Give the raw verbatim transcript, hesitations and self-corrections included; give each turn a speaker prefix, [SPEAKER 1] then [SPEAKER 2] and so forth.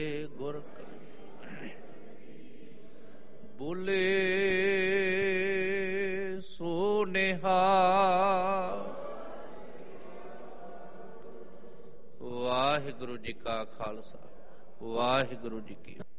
[SPEAKER 1] ਗੁਰ ਬੋਲੇ ਸੋ ਨਿਹਾਲ। ਵਾਹਿਗੁਰੂ ਜੀ ਕਾ ਖਾਲਸਾ, ਵਾਹਿਗੁਰੂ ਜੀ ਕੀ